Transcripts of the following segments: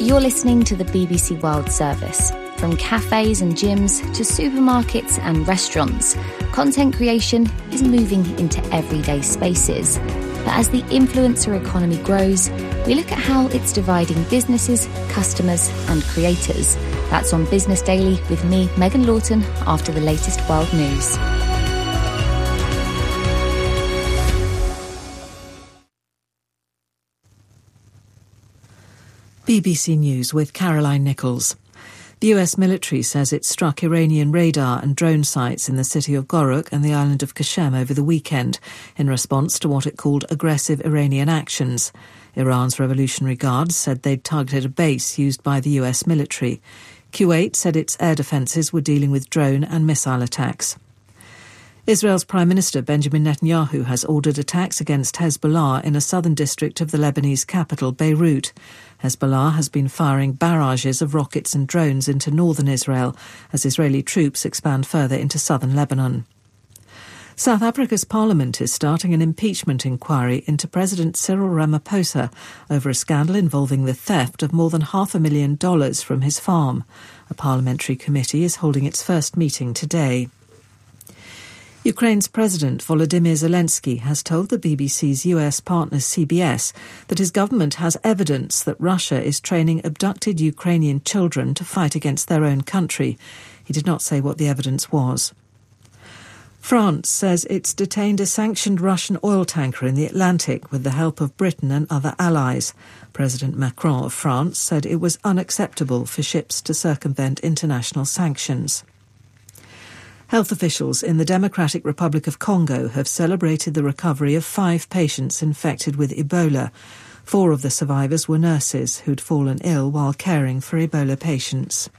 You're listening to the BBC World Service. From cafes and gyms to supermarkets and restaurants, content creation is moving into everyday spaces. But as the influencer economy grows, we look at how it's dividing businesses, customers and creators. That's on Business Daily with me, Megan Lawton, after the latest world news. BBC News with Caroline Nichols. The US military says it struck Iranian radar and drone sites in the city of Goruk and the island of Qashem over the weekend in response to what it called aggressive Iranian actions. Iran's Revolutionary Guards said they'd targeted a base used by the US military. Kuwait said its air defences were dealing with drone and missile attacks. Israel's Prime Minister Benjamin Netanyahu has ordered attacks against Hezbollah in a southern district of the Lebanese capital, Beirut. Hezbollah has been firing barrages of rockets and drones into northern Israel as Israeli troops expand further into southern Lebanon. South Africa's parliament is starting an impeachment inquiry into President Cyril Ramaphosa over a scandal involving the theft of more than $500,000 from his farm. A parliamentary committee is holding its first meeting today. Ukraine's President Volodymyr Zelensky has told the BBC's US partner CBS that his government has evidence that Russia is training abducted Ukrainian children to fight against their own country. He did not say what the evidence was. France says it's detained a sanctioned Russian oil tanker in the Atlantic with the help of Britain and other allies. President Macron of France said it was unacceptable for ships to circumvent international sanctions. Health officials in the Democratic Republic of Congo have celebrated the recovery of 5 patients infected with Ebola. 4 of the survivors were nurses who'd fallen ill while caring for Ebola patients.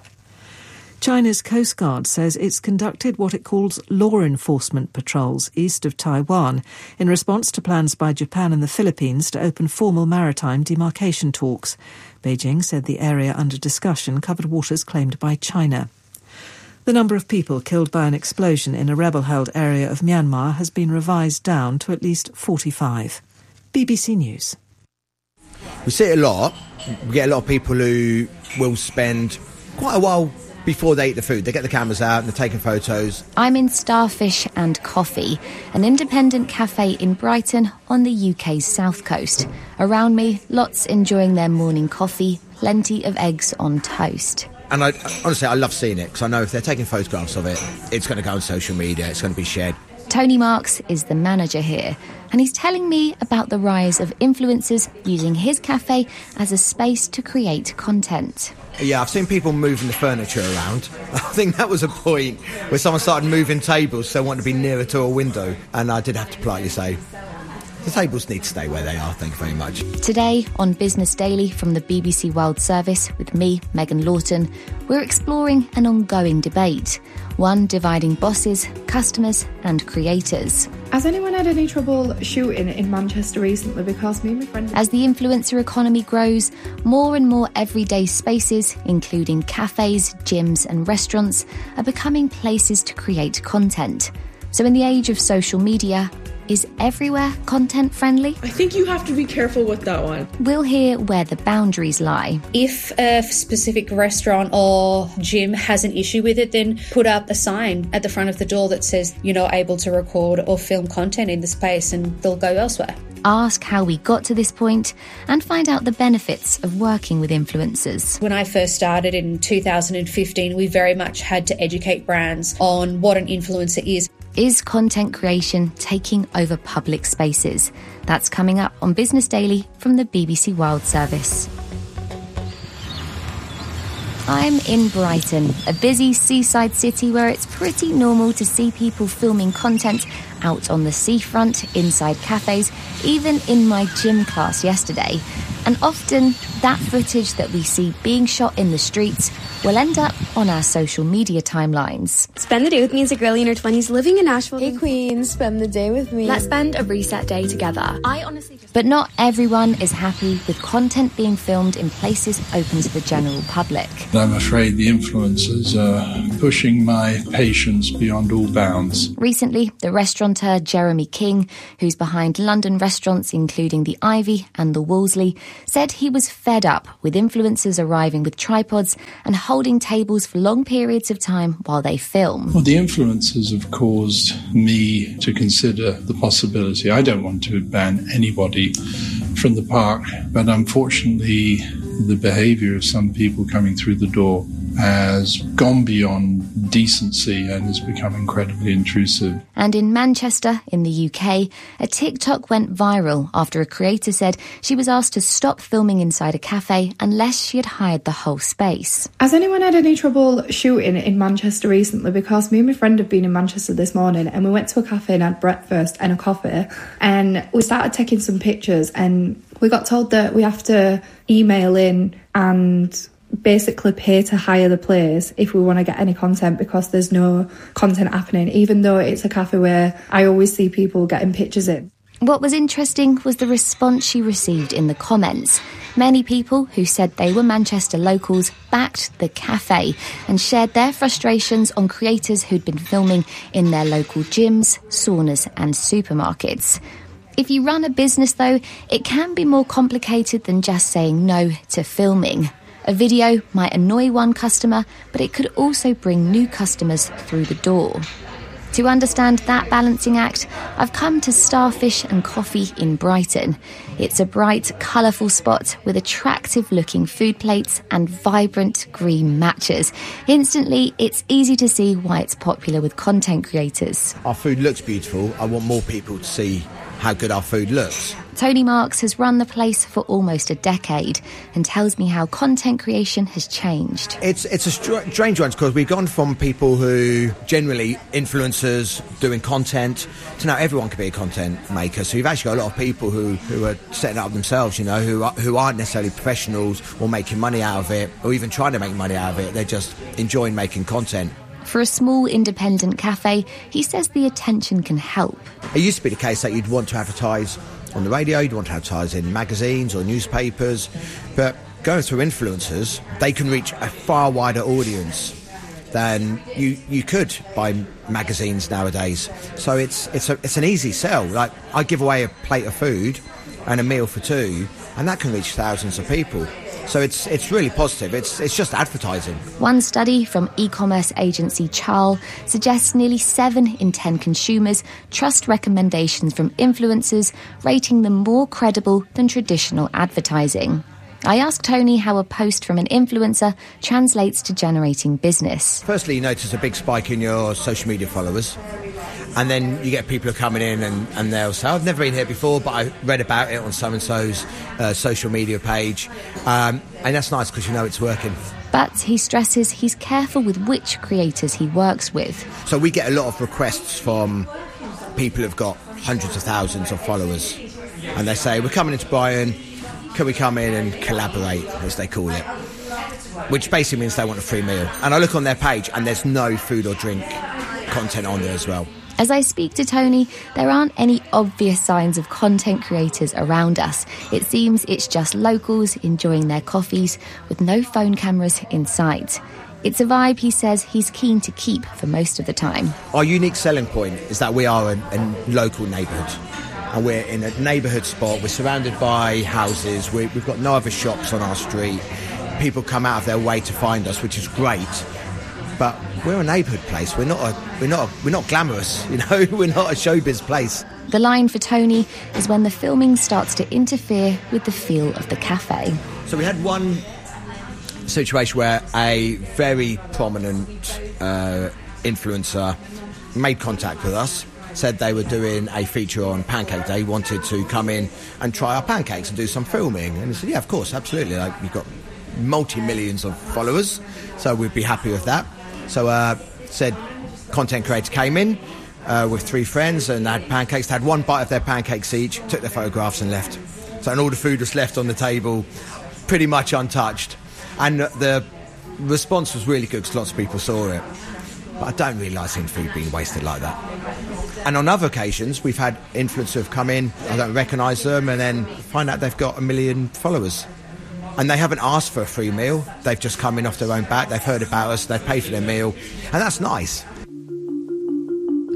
China's Coast Guard says it's conducted what it calls law enforcement patrols east of Taiwan in response to plans by Japan and the Philippines to open formal maritime demarcation talks. Beijing said the area under discussion covered waters claimed by China. The number of people killed by an explosion in a rebel-held area of Myanmar has been revised down to at least 45. BBC News. We see it a lot. We get a lot of people who will spend quite a while before they eat the food. They get the cameras out and they're taking photos. I'm in Starfish and Coffee, an independent cafe in Brighton on the UK's south coast. Around me, lots enjoying their morning coffee, plenty of eggs on toast. And honestly, I love seeing it because I know if they're taking photographs of it, it's going to go on social media, it's going to be shared. Tony Marks is the manager here, and he's telling me about the rise of influencers using his cafe as a space to create content. Yeah, I've seen people moving the furniture around. I think that was a point where someone started moving tables so they wanted to be nearer to a window, and I did have to politely say, the tables need to stay where they are, thank you very much. Today on Business Daily from the BBC World Service with me, Megan Lawton, we're exploring an ongoing debate, one dividing bosses, customers and creators. Has anyone had any trouble shooting in Manchester recently? Because me and my friend... As the influencer economy grows, more and more everyday spaces, including cafes, gyms and restaurants, are becoming places to create content. So in the age of social media, is everywhere content friendly? I think you have to be careful with that one. We'll hear where the boundaries lie. If a specific restaurant or gym has an issue with it, then put up a sign at the front of the door that says you're not able to record or film content in the space, and they'll go elsewhere. Ask how we got to this point and find out the benefits of working with influencers. When I first started in 2015, we very much had to educate brands on what an influencer is. Is content creation taking over public spaces? That's coming up on Business Daily from the BBC World Service. I'm in Brighton, a busy seaside city where it's pretty normal to see people filming content out on the seafront, inside cafes, even in my gym class yesterday. And often that footage that we see being shot in the streets will end up on our social media timelines. Spend the day with me as a girl in her 20s living in Nashville. Hey queen, spend the day with me. Let's spend a reset day together. But not everyone is happy with content being filmed in places open to the general public. I'm afraid the influencers are pushing my patience beyond all bounds. Recently, the restaurateur Jeremy King, who's behind London restaurants including the Ivy and the Wolseley, said he was fed up with influencers arriving with tripods and holding tables for long periods of time while they film. Well, the influencers have caused me to consider the possibility. I don't want to ban anybody from the park, but unfortunately the behaviour of some people coming through the door has gone beyond decency and has become incredibly intrusive. And in Manchester, in the UK, a TikTok went viral after a creator said she was asked to stop filming inside a cafe unless she had hired the whole space. Has anyone had any trouble shooting in Manchester recently? Because me and my friend have been in Manchester this morning and we went to a cafe and had breakfast and a coffee, and we started taking some pictures and we got told that we have to email in and basically pay to hire the place if we want to get any content, because there's no content happening, even though it's a cafe where I always see people getting pictures in. What was interesting was the response she received in the comments. Many people who said they were Manchester locals backed the cafe and shared their frustrations on creators who'd been filming in their local gyms, saunas and supermarkets. If you run a business, though, it can be more complicated than just saying no to filming. A video might annoy one customer, but it could also bring new customers through the door. To understand that balancing act, I've come to Starfish and Coffee in Brighton. It's a bright, colourful spot with attractive-looking food plates and vibrant green matches. Instantly, it's easy to see why it's popular with content creators. Our food looks beautiful. I want more people to see how good our food looks. Tony Marks has run the place for almost a decade and tells me how content creation has changed. It's a strange one because we've gone from people who generally influencers doing content to now everyone can be a content maker. So you've actually got a lot of people who are setting it up themselves, you know, who aren't necessarily professionals or making money out of it or even trying to make money out of it. They're just enjoying making content. For a small independent cafe, he says the attention can help. It used to be the case that you'd want to advertise on the radio, you'd want to advertise in magazines or newspapers, but going through influencers, they can reach a far wider audience than you could by magazines nowadays. So it's an easy sell. Like, I give away a plate of food and a meal for two, and that can reach thousands of people. So it's really positive. It's just advertising. One study from e-commerce agency Charl suggests nearly 7 in 10 consumers trust recommendations from influencers, rating them more credible than traditional advertising. I asked Tony how a post from an influencer translates to generating business. Firstly, you notice a big spike in your social media followers. And then you get people who are coming in and they'll say, I've never been here before, but I read about it on so-and-so's social media page. And that's nice because you know it's working. But he stresses he's careful with which creators he works with. So we get a lot of requests from people who've got hundreds of thousands of followers. And they say, we're coming into Brighton, can we come in and collaborate, as they call it? Which basically means they want a free meal. And I look on their page and there's no food or drink content on there as well. As I speak to Tony, there aren't any obvious signs of content creators around us. It seems it's just locals enjoying their coffees with no phone cameras in sight. It's a vibe he says he's keen to keep for most of the time. Our unique selling point is that we are a local neighbourhood. And we're in a neighbourhood spot. We're surrounded by houses. We've got no other shops on our street. People come out of their way to find us, which is great. But we're a neighbourhood place. We're not glamorous, you know. We're not a showbiz place. The line for Tony is when the filming starts to interfere with the feel of the cafe. So we had one situation where a very prominent influencer made contact with us, said they were doing a feature on Pancake Day, wanted to come in and try our pancakes and do some filming. And we said, yeah, of course, absolutely. Like, you've got multi-millions of followers, so we'd be happy with that. So said content creator came in with 3 friends and had pancakes, had one bite of their pancakes each, took their photographs and left. So, and all the food was left on the table pretty much untouched. And the response was really good because lots of people saw it. But I don't really like seeing food being wasted like that. And on other occasions, we've had influencers who've come in, I don't recognise them, and then find out they've got 1 million followers. And they haven't asked for a free meal. They've just come in off their own bat. They've heard about us. They've paid for their meal. And that's nice.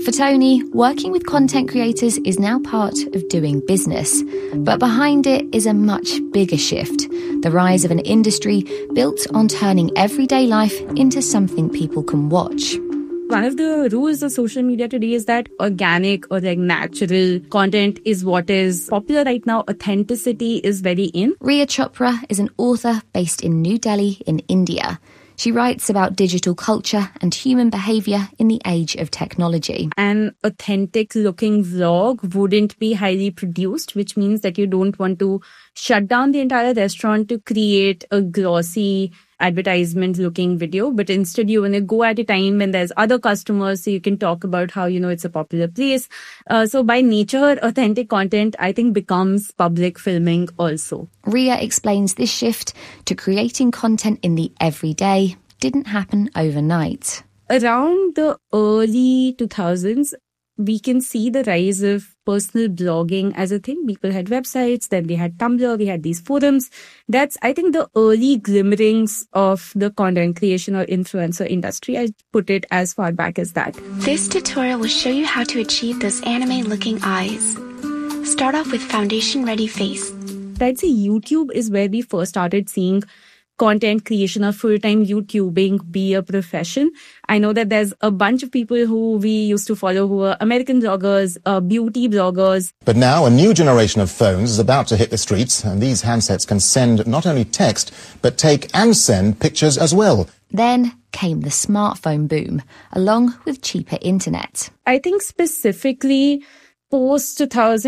For Tony, working with content creators is now part of doing business. But behind it is a much bigger shift, the rise of an industry built on turning everyday life into something people can watch. One of the rules of social media today is that organic or natural content is what is popular right now. Authenticity is very in. Riya Chopra is an author based in New Delhi in India. She writes about digital culture and human behaviour in the age of technology. An authentic-looking vlog wouldn't be highly produced, which means that you don't want to shut down the entire restaurant to create a glossy advertisement-looking video, but instead you want to go at a time when there's other customers so you can talk about how, it's a popular place. So by nature, authentic content, I think, becomes public filming also. Riya explains this shift to creating content in the everyday didn't happen overnight. Around the early 2000s, we can see the rise of personal blogging as a thing. People had websites, then they had Tumblr, we had these forums. That's, I think, the early glimmerings of the content creation or influencer industry. I put it as far back as that. This tutorial will show you how to achieve those anime-looking eyes. Start off with foundation-ready face. I'd say YouTube is where we first started seeing content creation or full-time YouTubing be a profession. I know that there's a bunch of people who we used to follow who are American bloggers, beauty bloggers. But now a new generation of phones is about to hit the streets, and these handsets can send not only text, but take and send pictures as well. Then came the smartphone boom, along with cheaper internet. I think specifically post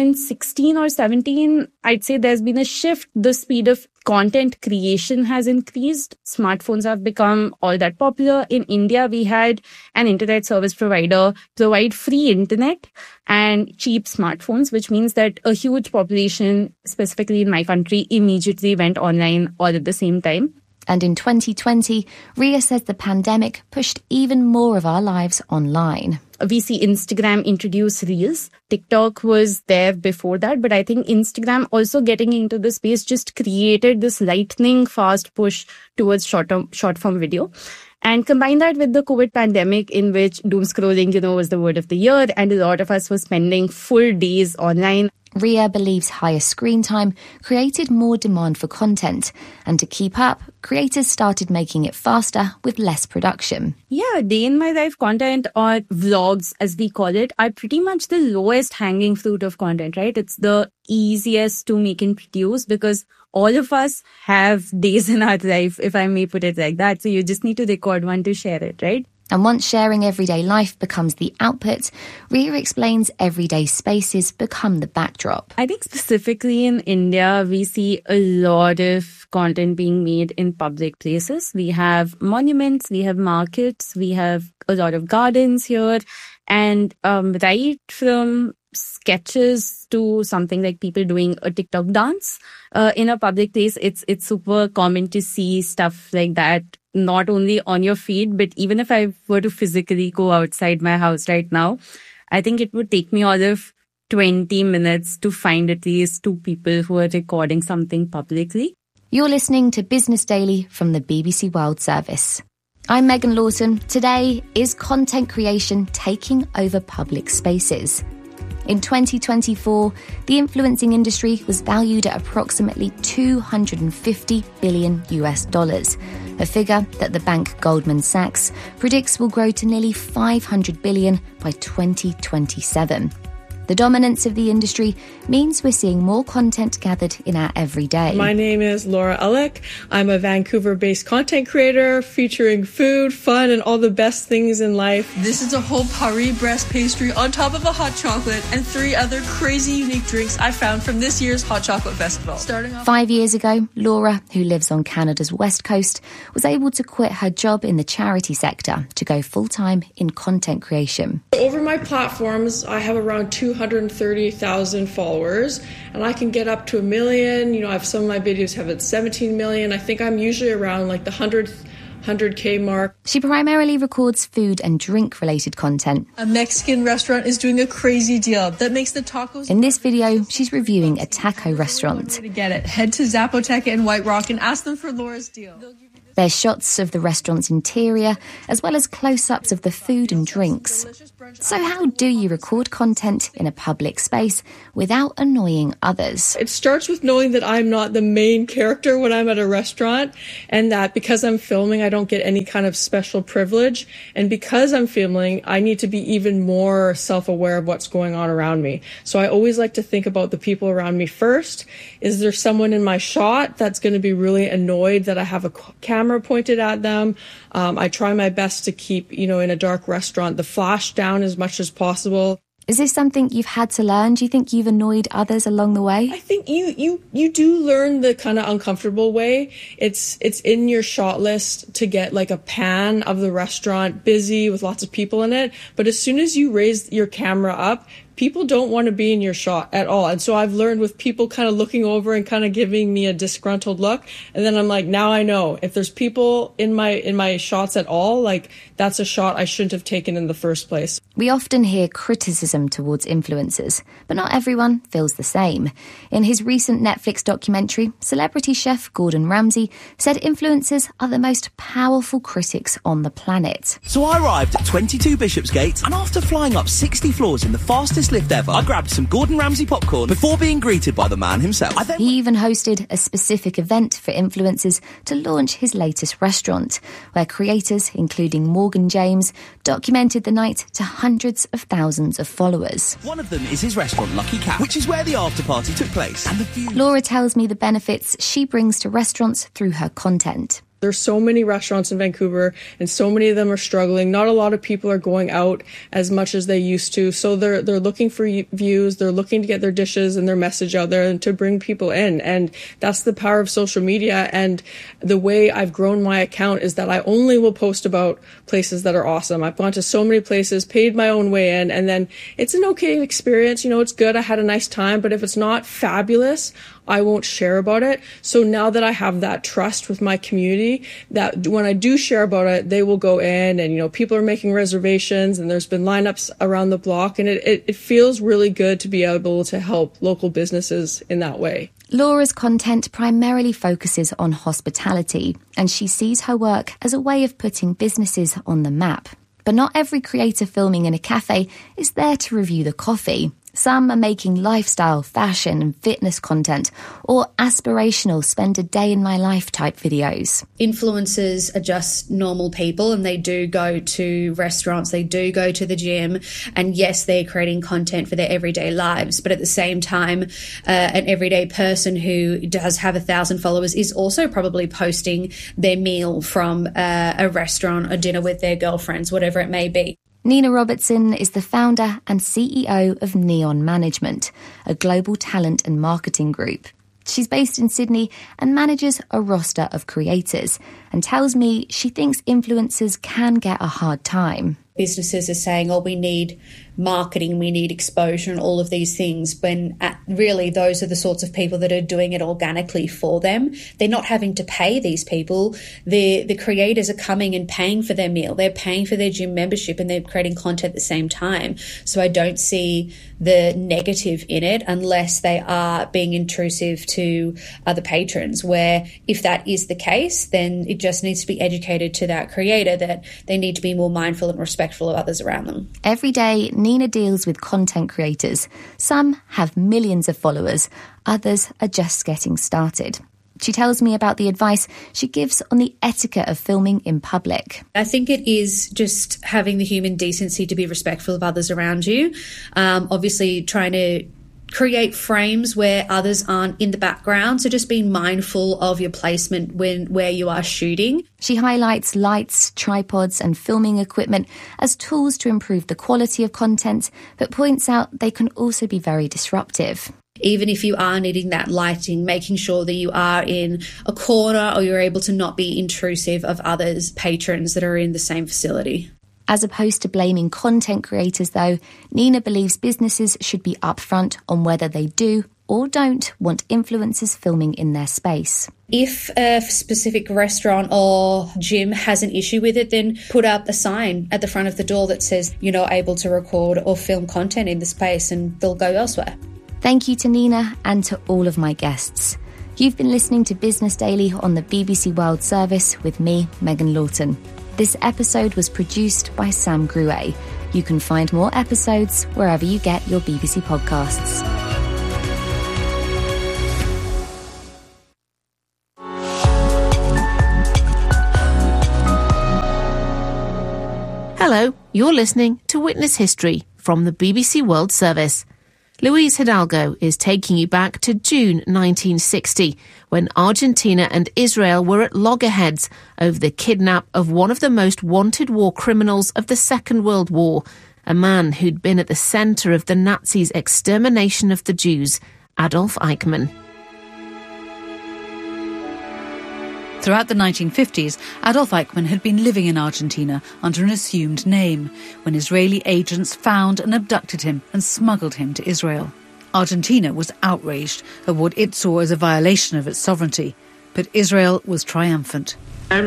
2016 or 17, I'd say there's been a shift. The speed of content creation has increased. Smartphones have become all that popular. In India, we had an internet service provider provide free internet and cheap smartphones, which means that a huge population, specifically in my country, immediately went online all at the same time. And in 2020, Riya says the pandemic pushed even more of our lives online. We see Instagram introduce Reels. TikTok was there before that, but I think Instagram also getting into the space just created this lightning fast push towards short form video. And combine that with the COVID pandemic, in which doom scrolling, was the word of the year, and a lot of us were spending full days online. Riya believes higher screen time created more demand for content, and to keep up, creators started making it faster with less production. Yeah, day in my life content, or vlogs as we call it, are pretty much the lowest hanging fruit of content, right? It's the easiest to make and produce because all of us have days in our life, if I may put it like that. So you just need to record one to share it, right? And once sharing everyday life becomes the output, Riya explains everyday spaces become the backdrop. I think specifically in India, we see a lot of content being made in public places. We have monuments, we have markets, we have a lot of gardens here. And right from sketches to something like people doing a TikTok dance in a public place, it's super common to see stuff like that, not only on your feed, but even if I were to physically go outside my house right now, I think it would take me all of 20 minutes to find at least 2 people who are recording something publicly. You're listening to Business Daily from the BBC World Service. I'm Megan Lawton. Today, is content creation taking over public spaces? In 2024, the influencing industry was valued at approximately $250 billion, a figure that the bank Goldman Sachs predicts will grow to nearly $500 billion by 2027. The dominance of the industry means we're seeing more content gathered in our everyday. My name is Laura Alec. I'm a Vancouver-based content creator featuring food, fun, and all the best things in life. This is a whole Paris breast pastry on top of a hot chocolate and 3 other crazy unique drinks I found from this year's Hot Chocolate Festival. 5 years ago, Laura, who lives on Canada's west coast, was able to quit her job in the charity sector to go full-time in content creation. Over my platforms, I have around 230,000 followers, and I can get up to 1 million. I have some of my videos have at 17 million. I think I'm usually around like the 100K mark. She primarily records food and drink related content. A Mexican restaurant is doing a crazy deal that makes the tacos. In this video, she's reviewing a taco restaurant. To get it, head to Zapoteca in White Rock and ask them for Laura's deal. There's shots of the restaurant's interior, as well as close-ups of the food and drinks. So how do you record content in a public space without annoying others? It starts with knowing that I'm not the main character when I'm at a restaurant, and that because I'm filming, I don't get any kind of special privilege. And because I'm filming, I need to be even more self-aware of what's going on around me. So I always like to think about the people around me first. Is there someone in my shot that's going to be really annoyed that I have a camera pointed at them? I try my best to keep, in a dark restaurant, the flash down as much as possible. Is this something you've had to learn? Do you think you've annoyed others along the way? I think you do learn the kind of uncomfortable way. It's in your shot list to get like a pan of the restaurant busy with lots of people in it. But as soon as you raise your camera up, people don't want to be in your shot at all. And so I've learned with people kind of looking over and kind of giving me a disgruntled look. And then I'm like, now I know if there's people in my shots at all, like that's a shot I shouldn't have taken in the first place. We often hear criticism towards influencers, but not everyone feels the same. In his recent Netflix documentary, celebrity chef Gordon Ramsay said influencers are the most powerful critics on the planet. So I arrived at 22 Bishopsgate, and after flying up 60 floors in the fastest lift ever, I grabbed some Gordon Ramsay popcorn before being greeted by the man himself. He even hosted a specific event for influencers to launch his latest restaurant, where creators, including Morgan James, documented the night to hundreds of thousands of followers. One of them is his restaurant Lucky Cat, which is where the after party took place. And the view... Laura tells me the benefits she brings to restaurants through her content. There's so many restaurants in Vancouver, and so many of them are struggling. Not a lot of people are going out as much as they used to. So they're looking for views. They're looking to get their dishes and their message out there and to bring people in. And that's the power of social media. And the way I've grown my account is that I only will post about places that are awesome. I've gone to so many places, paid my own way in, and then it's an okay experience. It's good. I had a nice time. But if it's not fabulous, I won't share about it. So now that I have that trust with my community, that when I do share about it, they will go in and, people are making reservations and there's been lineups around the block. And it feels really good to be able to help local businesses in that way. Laura's content primarily focuses on hospitality, and she sees her work as a way of putting businesses on the map. But not every creator filming in a cafe is there to review the coffee. Some are making lifestyle, fashion and fitness content, or aspirational spend a day in my life type videos. Influencers are just normal people, and they do go to restaurants, they do go to the gym, and yes, they're creating content for their everyday lives. But at the same time, an everyday person who does have 1,000 followers is also probably posting their meal from a restaurant, a dinner with their girlfriends, whatever it may be. Nina Robertson is the founder and CEO of Neon Management, a global talent and marketing group. She's based in Sydney and manages a roster of creators, and tells me she thinks influencers can get a hard time. Businesses are saying, we need marketing, we need exposure and all of these things, when really those are the sorts of people that are doing it organically for them. They're not having to pay these people. The creators are coming and paying for their meal. They're paying for their gym membership and they're creating content at the same time. So I don't see the negative in it unless they are being intrusive to other patrons, where if that is the case, then it just needs to be educated to that creator that they need to be more mindful and respectful of others around them. Every day, Nina deals with content creators. Some have millions of followers, others are just getting started. She tells me about the advice she gives on the etiquette of filming in public. I think it is just having the human decency to be respectful of others around you. Obviously, trying to create frames where others aren't in the background. So just being mindful of your placement where you are shooting. She highlights lights, tripods and filming equipment as tools to improve the quality of content, but points out they can also be very disruptive. Even if you are needing that lighting, making sure that you are in a corner or you're able to not be intrusive of others, patrons that are in the same facility. As opposed to blaming content creators, though, Nina believes businesses should be upfront on whether they do or don't want influencers filming in their space. If a specific restaurant or gym has an issue with it, then put up a sign at the front of the door that says you're not able to record or film content in the space, and they'll go elsewhere. Thank you to Nina and to all of my guests. You've been listening to Business Daily on the BBC World Service with me, Megan Lawton. This episode was produced by Sam Gruet. You can find more episodes wherever you get your BBC podcasts. Hello, you're listening to Witness History from the BBC World Service. Luis Hidalgo is taking you back to June 1960, when Argentina and Israel were at loggerheads over the kidnap of one of the most wanted war criminals of the Second World War, a man who'd been at the centre of the Nazis' extermination of the Jews, Adolf Eichmann. Throughout the 1950s, Adolf Eichmann had been living in Argentina under an assumed name when Israeli agents found and abducted him and smuggled him to Israel. Argentina was outraged at what it saw as a violation of its sovereignty, but Israel was triumphant.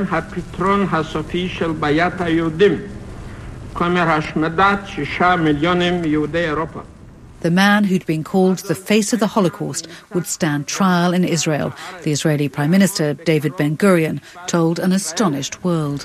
The man who'd been called the face of the Holocaust would stand trial in Israel, the Israeli Prime Minister David Ben-Gurion told an astonished world.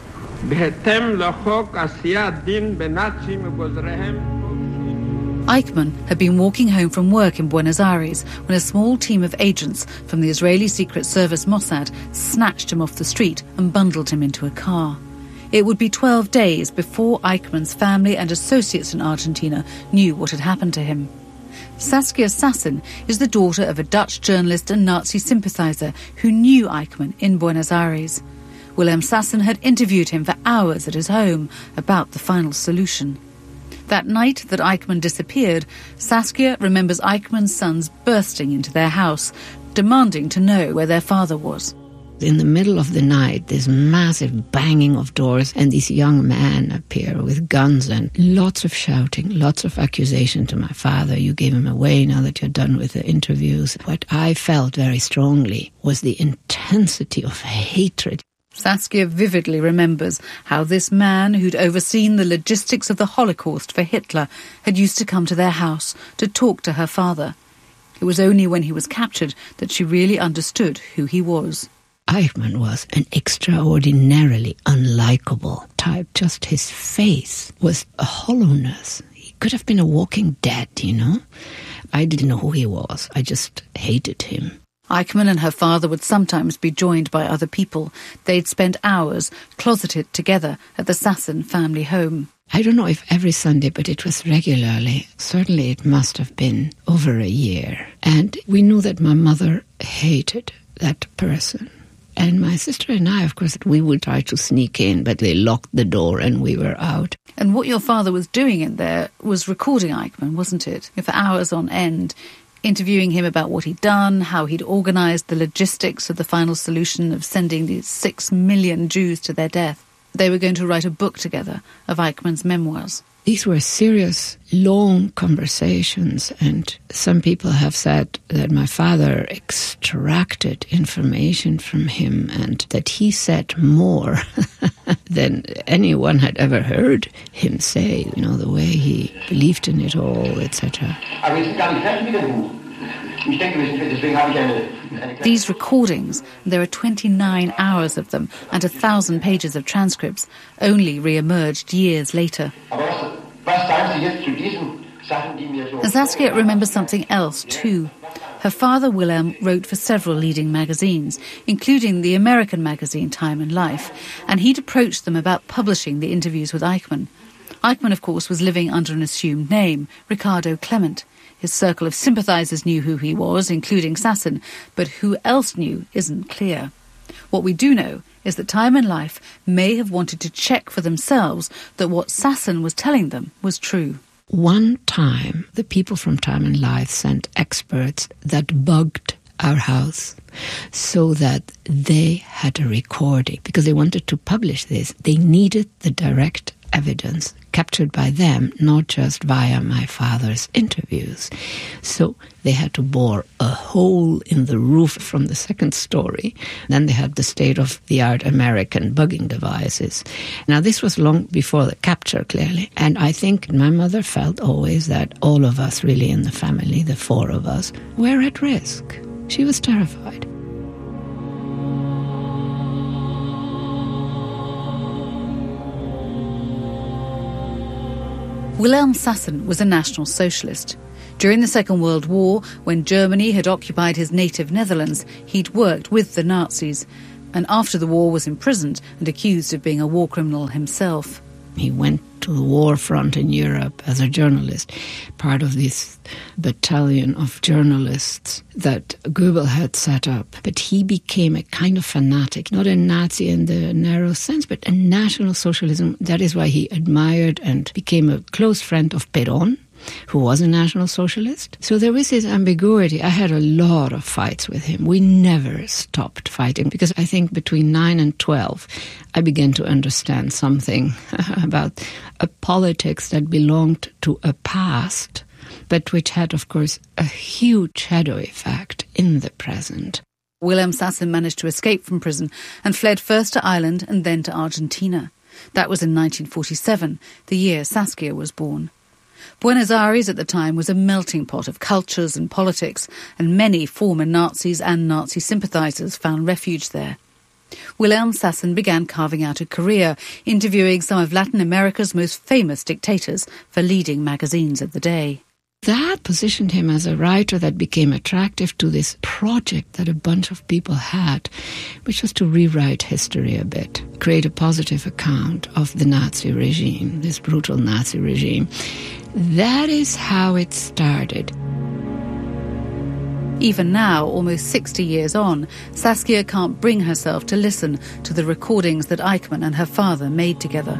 Eichmann had been walking home from work in Buenos Aires when a small team of agents from the Israeli Secret Service Mossad snatched him off the street and bundled him into a car. It would be 12 days before Eichmann's family and associates in Argentina knew what had happened to him. Saskia Sassen is the daughter of a Dutch journalist and Nazi sympathiser who knew Eichmann in Buenos Aires. Willem Sassen had interviewed him for hours at his home about the final solution. That night that Eichmann disappeared, Saskia remembers Eichmann's sons bursting into their house, demanding to know where their father was. In the middle of the night, this massive banging of doors, and these young men appear with guns and lots of shouting, lots of accusation to my father. You gave him away now that you're done with the interviews. What I felt very strongly was the intensity of hatred. Saskia vividly remembers how this man who'd overseen the logistics of the Holocaust for Hitler had used to come to their house to talk to her father. It was only when he was captured that she really understood who he was. Eichmann was an extraordinarily unlikable type. Just his face was a hollowness. He could have been a walking dead, you know. I didn't know who he was. I just hated him. Eichmann and her father would sometimes be joined by other people. They'd spend hours closeted together at the Sassen family home. I don't know if every Sunday, but it was regularly. Certainly it must have been over a year. And we knew that my mother hated that person. And my sister and I, of course, we would try to sneak in, but they locked the door and we were out. And what your father was doing in there was recording Eichmann, wasn't it? For hours on end, interviewing him about what he'd done, how he'd organised the logistics of the final solution of sending these 6 million Jews to their death. They were going to write a book together of Eichmann's memoirs. These were serious, long conversations, and some people have said that my father extracted information from him and that he said more than anyone had ever heard him say, you know, the way he believed in it all, etc. These recordings, there are 29 hours of them and 1,000 pages of transcripts, only re-emerged years later. And Saskia remembers something else too. Her father, Willem, wrote for several leading magazines, including the American magazine Time and Life, and he'd approached them about publishing the interviews with Eichmann. Eichmann, of course, was living under an assumed name, Ricardo Clement. His circle of sympathisers knew who he was, including Sassen, but who else knew isn't clear. What we do know is that Time and Life may have wanted to check for themselves that what Sassen was telling them was true. One time, the people from Time and Life sent experts that bugged our house so that they had a recording. Because they wanted to publish this, they needed the direct evidence captured by them, not just via my father's interviews. So they had to bore a hole in the roof from the second story. Then they had the state-of-the-art American bugging devices. Now, this was long before the capture, clearly. And I think my mother felt always that all of us really in the family, the 4 of us, were at risk. She was terrified. Wilhelm Sassen was a National Socialist. During the Second World War, when Germany had occupied his native Netherlands, he'd worked with the Nazis, and after the war was imprisoned and accused of being a war criminal himself. He went to the war front in Europe as a journalist, part of this battalion of journalists that Goebbels had set up. But he became a kind of fanatic, not a Nazi in the narrow sense, but a National Socialism. That is why he admired and became a close friend of Perón, who was a National Socialist. So there was this ambiguity. I had a lot of fights with him. We never stopped fighting, because I think between 9 and 12, I began to understand something about a politics that belonged to a past, but which had, of course, a huge shadow effect in the present. Wilhelm Sassen managed to escape from prison and fled first to Ireland and then to Argentina. That was in 1947, the year Saskia was born. Buenos Aires at the time was a melting pot of cultures and politics, and many former Nazis and Nazi sympathisers found refuge there. Wilhelm Sassen began carving out a career, interviewing some of Latin America's most famous dictators for leading magazines of the day. That positioned him as a writer that became attractive to this project that a bunch of people had, which was to rewrite history a bit, create a positive account of the Nazi regime, this brutal Nazi regime. That is how it started. Even now, almost 60 years on, Saskia can't bring herself to listen to the recordings that Eichmann and her father made together.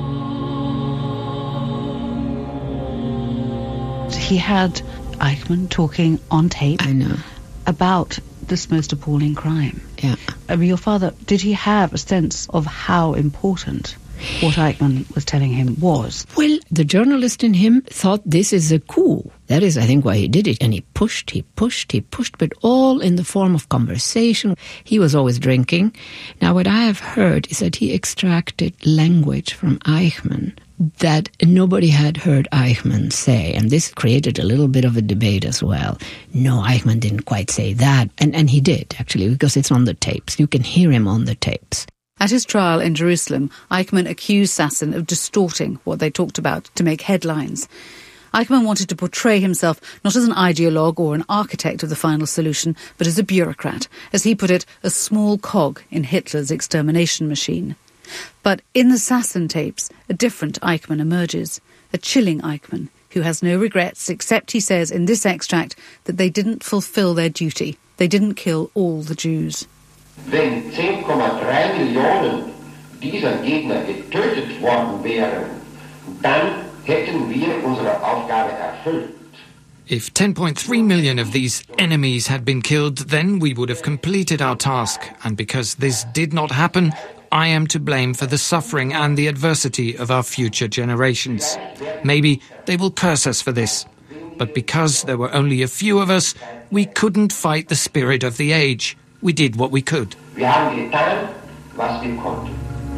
He had Eichmann talking on tape. I know. About this most appalling crime. Yeah. I mean, your father, did he have a sense of how important what Eichmann was telling him was? Well, the journalist in him thought this is a coup. That is, I think, why he did it. And he pushed, but all in the form of conversation. He was always drinking. Now, what I have heard is that he extracted language from Eichmann that nobody had heard Eichmann say. And this created a little bit of a debate as well. No, Eichmann didn't quite say that. And he did, actually, because it's on the tapes. You can hear him on the tapes. At his trial in Jerusalem, Eichmann accused Sassen of distorting what they talked about to make headlines. Eichmann wanted to portray himself not as an ideologue or an architect of the final solution, but as a bureaucrat, as he put it, a small cog in Hitler's extermination machine. But in the Sassen tapes, a different Eichmann emerges, a chilling Eichmann, who has no regrets, except, he says in this extract, that they didn't fulfill their duty. They didn't kill all the Jews. Wenn 10,3 Millionen dieser Gegner getötet worden wären, dann hätten wir unsere Aufgabe erfüllt. If 10.3 million of these enemies had been killed, then we would have completed our task. And because this did not happen, I am to blame for the suffering and the adversity of our future generations. Maybe they will curse us for this. But because there were only a few of us, we couldn't fight the spirit of the age. We did what we could. Wir haben getan, was wir konnten.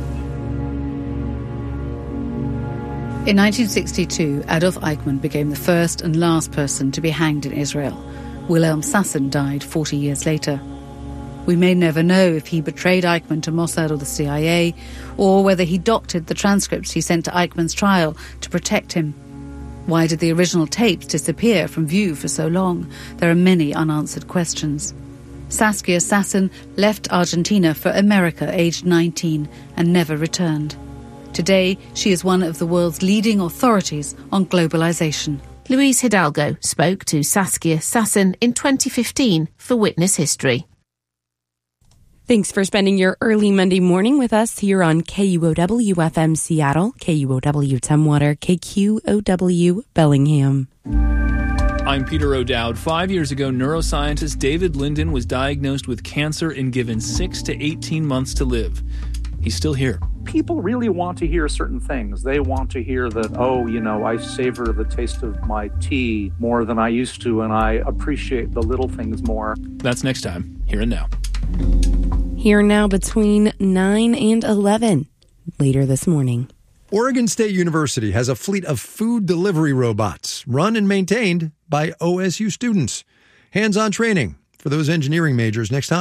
In 1962, Adolf Eichmann became the first and last person to be hanged in Israel. Wilhelm Sassen died 40 years later. We may never know if he betrayed Eichmann to Mossad or the CIA, or whether he doctored the transcripts he sent to Eichmann's trial to protect him. Why did the original tapes disappear from view for so long? There are many unanswered questions. Saskia Sassen left Argentina for America aged 19 and never returned. Today, she is one of the world's leading authorities on globalization. Luis Hidalgo spoke to Saskia Sassen in 2015 for Witness History. Thanks for spending your early Monday morning with us here on KUOW-FM Seattle, KUOW Tumwater, KQOW Bellingham. I'm Peter O'Dowd. 5 years ago, neuroscientist David Linden was diagnosed with cancer and given 6 to 18 months to live. He's still here. People really want to hear certain things. They want to hear that, I savor the taste of my tea more than I used to, and I appreciate the little things more. That's next time, Here and Now. Here now between 9 and 11, later this morning. Oregon State University has a fleet of food delivery robots run and maintained by OSU students. Hands-on training for those engineering majors next time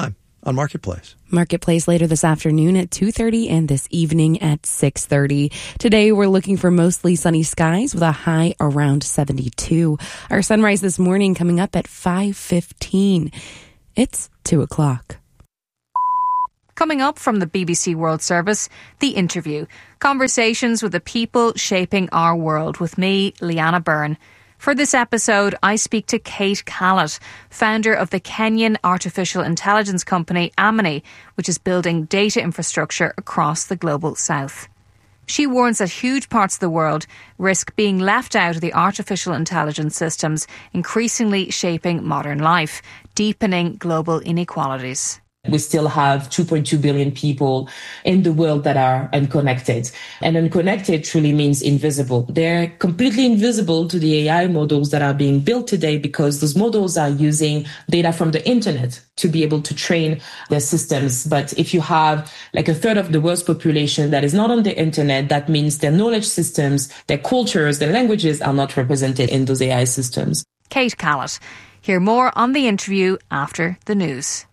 on Marketplace. Marketplace later this afternoon at 2:30 and this evening at 6:30. Today we're looking for mostly sunny skies with a high around 72. Our sunrise this morning coming up at 5:15. It's 2 o'clock. Coming up from the BBC World Service, The Interview. Conversations with the people shaping our world with me, Leanna Byrne. For this episode, I speak to Kate Callett, founder of the Kenyan artificial intelligence company Amini, which is building data infrastructure across the global south. She warns that huge parts of the world risk being left out of the artificial intelligence systems, increasingly shaping modern life, deepening global inequalities. We still have 2.2 billion people in the world that are unconnected. And unconnected truly means invisible. They're completely invisible to the AI models that are being built today because those models are using data from the internet to be able to train their systems. But if you have like a third of the world's population that is not on the internet, that means their knowledge systems, their cultures, their languages are not represented in those AI systems. Kate Callett. Hear more on The Interview after the news.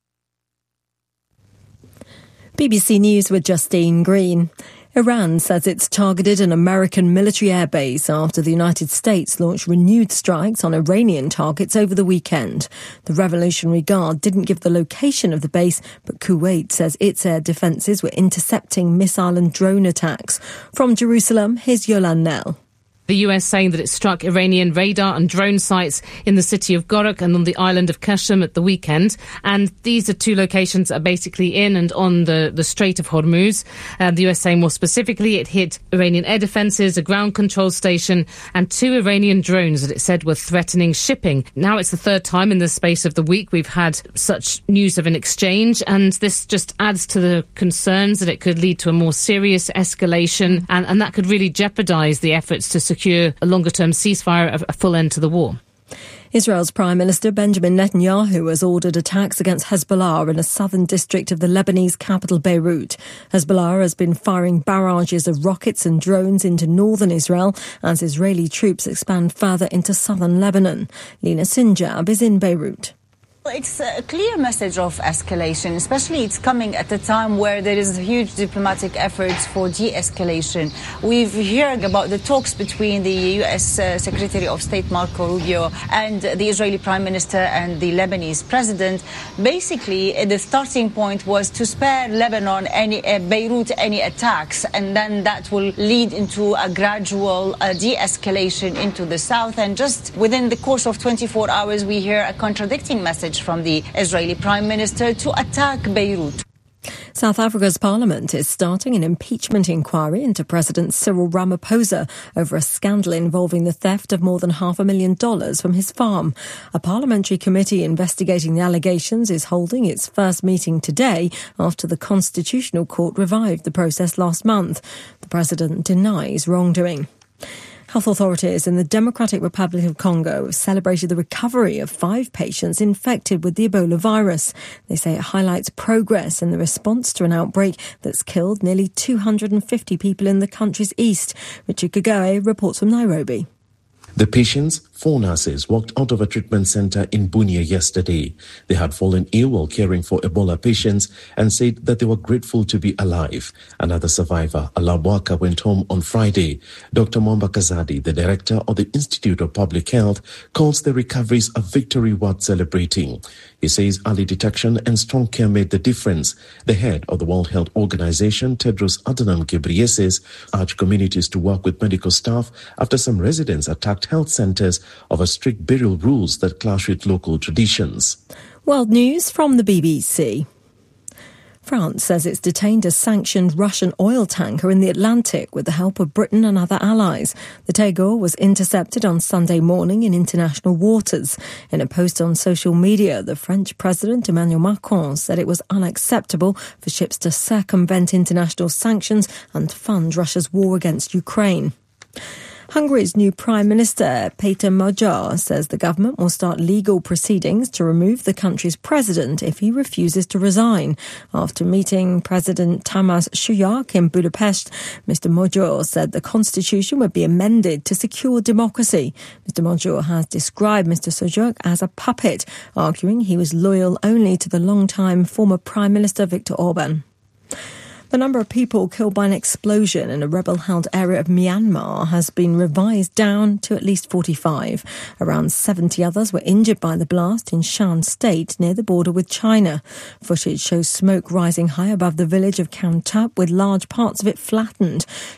BBC News with Justine Green. Iran says it's targeted an American military airbase after the United States launched renewed strikes on Iranian targets over the weekend. The Revolutionary Guard didn't give the location of the base, but Kuwait says its air defences were intercepting missile and drone attacks. From Jerusalem, here's Yolande Nell. The US saying that it struck Iranian radar and drone sites in the city of Gorak and on the island of Qashm at the weekend. And these are two locations that are basically in and on the Strait of Hormuz. The US saying more specifically it hit Iranian air defences, a ground control station and 2 Iranian drones that it said were threatening shipping. Now it's the third time in the space of the week we've had such news of an exchange, and this just adds to the concerns that it could lead to a more serious escalation and that could really jeopardise the efforts to secure a longer-term ceasefire, a full end to the war. Israel's Prime Minister Benjamin Netanyahu has ordered attacks against Hezbollah in a southern district of the Lebanese capital Beirut. Hezbollah has been firing barrages of rockets and drones into northern Israel as Israeli troops expand further into southern Lebanon. Lina Sinjab is in Beirut. It's a clear message of escalation, especially it's coming at a time where there is huge diplomatic efforts for de-escalation. We've heard about the talks between the U.S. Secretary of State Marco Rubio and the Israeli Prime Minister and the Lebanese President. Basically, the starting point was to spare Lebanon, Beirut, any attacks, and then that will lead into a gradual de-escalation into the south. And just within the course of 24 hours, we hear a contradicting message from the Israeli Prime Minister to attack Beirut. South Africa's parliament is starting an impeachment inquiry into President Cyril Ramaphosa over a scandal involving the theft of more than $500,000 from his farm. A parliamentary committee investigating the allegations is holding its first meeting today after the Constitutional Court revived the process last month. The president denies wrongdoing. Health authorities in the Democratic Republic of Congo have celebrated the recovery of 5 patients infected with the Ebola virus. They say it highlights progress in the response to an outbreak that's killed nearly 250 people in the country's east. Richard Kagawe reports from Nairobi. The patients, 4 nurses, walked out of a treatment center in Bunia yesterday. They had fallen ill while caring for Ebola patients and said that they were grateful to be alive. Another survivor, Alabwaka, went home on Friday. Dr. Mwamba Kazadi, the director of the Institute of Public Health, calls the recoveries a victory worth celebrating. He says early detection and strong care made the difference. The head of the World Health Organization, Tedros Adhanom Ghebreyesus, urged communities to work with medical staff after some residents attacked health centers over strict burial rules that clash with local traditions. World news from the BBC. France says it's detained a sanctioned Russian oil tanker in the Atlantic with the help of Britain and other allies. The Tagore was intercepted on Sunday morning in international waters. In a post on social media, the French President Emmanuel Macron said it was unacceptable for ships to circumvent international sanctions and fund Russia's war against Ukraine. Hungary's new Prime Minister, Péter Magyar, says the government will start legal proceedings to remove the country's president if he refuses to resign. After meeting President Tamás Sujak in Budapest, Mr. Magyar said the constitution would be amended to secure democracy. Mr. Magyar has described Mr. Sujak as a puppet, arguing he was loyal only to the long-time former Prime Minister Viktor Orban. The number of people killed by an explosion in a rebel-held area of Myanmar has been revised down to at least 45. Around 70 others were injured by the blast in Shan State near the border with China. Footage shows smoke rising high above the village of Kangtap with large parts of it flattened.